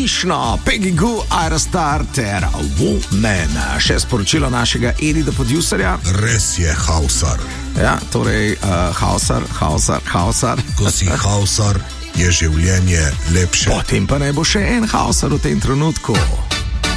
odlično, Peggy Goo, Aerostar ter Woman. Še sporočilo našega Edita producerja. Res je hausar. Ja, torej, hausar. Ko si hausar, je življenje lepše. Potem pa naj bo še en hausar v tem trenutku.